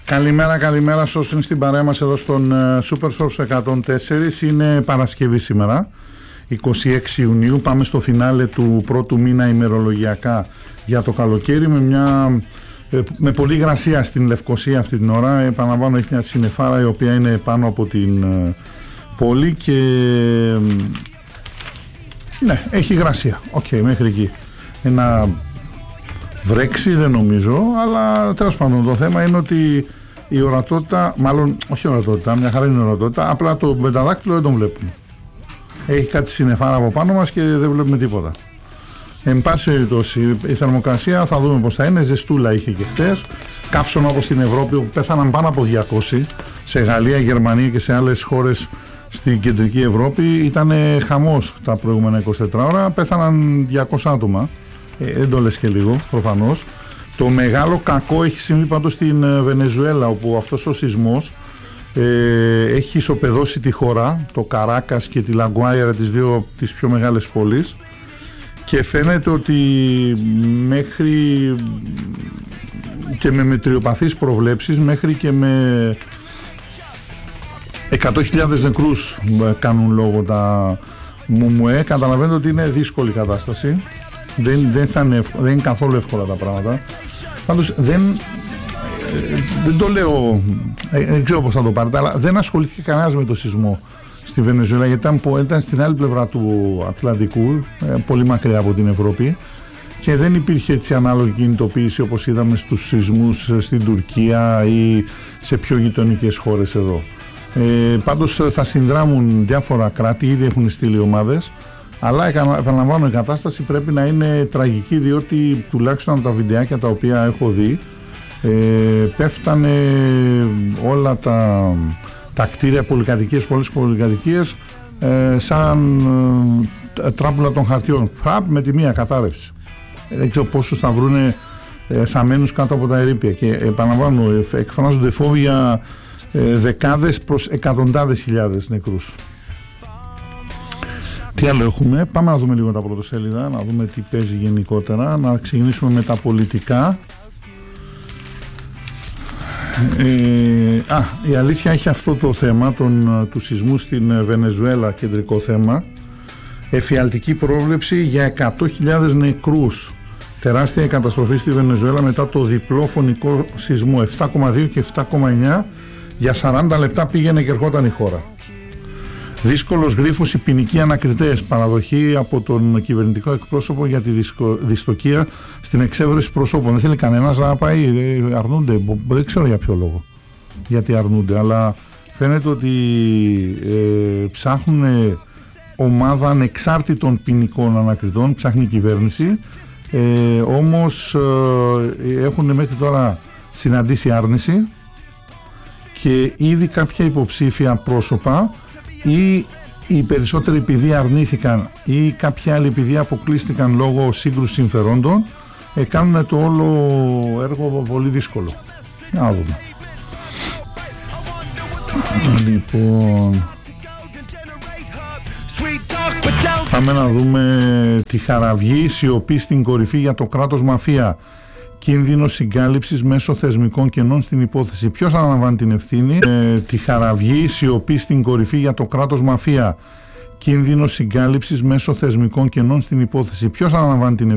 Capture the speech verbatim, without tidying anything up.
Καλημέρα, καλημέρα σε όσοι είναι στην παρέα μας εδώ στον Supersource εκατόν τέσσερα. Είναι Παρασκευή σήμερα, είκοσι έξι Ιουνίου. Πάμε στο φινάλε του πρώτου μήνα ημερολογιακά για το καλοκαίρι με, μια, με πολλή υγρασία στην Λευκοσία αυτή την ώρα. Επαναλαμβάνω, έχει μια συννεφάρα η οποία είναι πάνω από την πόλη και ναι, έχει υγρασία. Οκ, okay, μέχρι εκεί. Ένα βρέξει δεν νομίζω, αλλά τέλος πάντων το θέμα είναι ότι η ορατότητα, μάλλον όχι η ορατότητα, μια χαρά είναι η ορατότητα, απλά το μεταδάκτυλο δεν τον βλέπουμε. Έχει κάτι συννεφάρα από πάνω μας και δεν βλέπουμε τίποτα. Εν πάση περιπτώσει, η θερμοκρασία θα δούμε πως θα είναι. Ζεστούλα είχε και χτες. Καύσωνα όπως στην Ευρώπη, όπου πέθαναν πάνω από διακόσιοι, σε Γαλλία, Γερμανία και σε άλλες χώρες στην κεντρική Ευρώπη. Ήταν χαμός τα προηγούμενα είκοσι τέσσερις ώρα, πέθαναν διακόσια άτομα. Ε, δεν το λες και λίγο, προφανώς. Το μεγάλο κακό έχει συμβεί πάντως στην Βενεζουέλα, όπου αυτός ο σεισμός ε, έχει ισοπεδώσει τη χώρα, το Καράκας και τη Λαγκουάιρα, τις δύο τις πιο μεγάλες πόλεις, και φαίνεται ότι μέχρι και με μετριοπαθείς προβλέψεις, μέχρι και με εκατό χιλιάδες νεκρούς κάνουν λόγο τα ΜΟΜΟΕ. Καταλαβαίνετε ότι είναι δύσκολη κατάσταση. Δεν, δεν, θα είναι, δεν είναι καθόλου εύκολα τα πράγματα. Πάντως δεν, δεν το λέω, δεν ξέρω πώς θα το πάρετε, αλλά δεν ασχολήθηκε κανένας με το σεισμό στη Βενεζουέλα, γιατί ήταν, ήταν στην άλλη πλευρά του Ατλαντικού, πολύ μακριά από την Ευρώπη, και δεν υπήρχε έτσι ανάλογη κινητοποίηση όπως είδαμε στους σεισμούς στην Τουρκία ή σε πιο γειτονικές χώρες εδώ. Ε, πάντως θα συνδράμουν διάφορα κράτη, ήδη έχουν στείλει ομάδες. Αλλά επαναλαμβάνω, η κατάσταση πρέπει να είναι τραγική, διότι τουλάχιστον από τα βιντεάκια τα οποία έχω δει ε, πέφτανε όλα τα, τα κτίρια, πολυκατοικίες, πολλές πολυκατοικίες ε, σαν ε, τράπουλα των χαρτιών. Φραπ με τη μία κατάρρευση. Δεν ξέρω πόσους θα βρούνε ε, θαμμένους κάτω από τα ερείπια, και επαναλαμβάνω, εκφράζονται φόβοι για ε, δεκάδες προς εκατοντάδες χιλιάδες νεκρούς. Τι άλλο έχουμε? Πάμε να δούμε λίγο τα πρωτοσέλιδα, να δούμε τι παίζει γενικότερα, να ξεκινήσουμε με τα πολιτικά. Ε, α, η αλήθεια έχει αυτό το θέμα τον, του σεισμού στην Βενεζουέλα, κεντρικό θέμα. Εφιαλτική πρόβλεψη για εκατό χιλιάδες νεκρούς. Τεράστια καταστροφή στη Βενεζουέλα μετά το διπλό φωνικό σεισμό, επτά κόμμα δύο και επτά κόμμα εννιά. Για σαράντα λεπτά πήγαινε και ερχόταν η χώρα. Δύσκολος γρίφος, οι ποινικοί ανακριτές. Παραδοχή από τον κυβερνητικό εκπρόσωπο για τη δυσκο, δυστοκία στην εξέβρεση προσώπων. Δεν θέλει κανένας να πάει, αρνούνται. Δεν ξέρω για ποιο λόγο, γιατί αρνούνται, αλλά φαίνεται ότι ε, ψάχνουν ομάδα ανεξάρτητων ποινικών ανακριτών, ψάχνει η κυβέρνηση, ε, όμως ε, έχουν μέχρι τώρα συναντήσει άρνηση, και ήδη κάποια υποψήφια πρόσωπα, ή οι περισσότεροι επειδή αρνήθηκαν ή κάποιοι άλλοι επειδή αποκλείστηκαν λόγω σύγκρουσης συμφερόντων, ε, κάνουν το όλο έργο πολύ δύσκολο. Να δούμε. Λοιπόν, πάμε να δούμε τη Χαραυγή. Σιωπή στην κορυφή για το κράτος μαφία. Κίνδυνο συγκάλυψης μέσω θεσμικών κενών στην υπόθεση. Ποιος αναλαμβάνει την ευθύνη? Ε, τη Χαραυγή. Σιωπή στην κορυφή για το κράτος μαφία. Κίνδυνο συγκάλυψης μέσω θεσμικών κενών στην υπόθεση. Ποιος αναλαμβάνει την ευθύνη?